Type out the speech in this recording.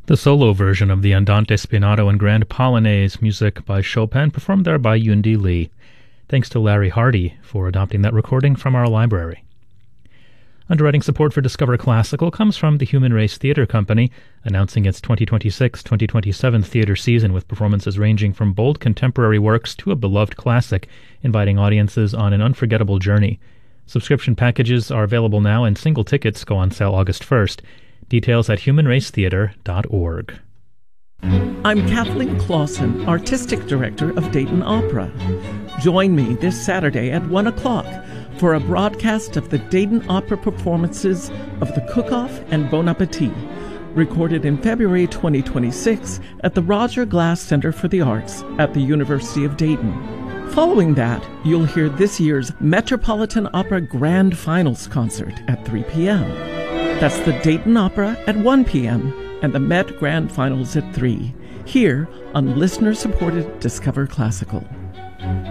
The solo version of the Andante Spinato and Grand Polonaise, music by Chopin, performed there by Yundi Lee. Thanks to Larry Hardy for adopting that recording from our library. Underwriting support for Discover Classical comes from the Human Race Theatre Company, announcing its 2026-2027 theater season with performances ranging from bold contemporary works to a beloved classic, inviting audiences on an unforgettable journey. Subscription packages are available now, and single tickets go on sale August 1st. Details at humanracetheater.org. I'm Kathleen Clausen, Artistic Director of Dayton Opera. Join me this Saturday at 1 o'clock for a broadcast of the Dayton Opera performances of The Cook-Off and Bon Appetit, recorded in February 2026 at the Roger Glass Center for the Arts at the University of Dayton. Following that, you'll hear this year's Metropolitan Opera Grand Finals concert at 3 p.m. That's the Dayton Opera at 1 p.m. and the Met Grand Finals at 3, here on listener-supported Discover Classical.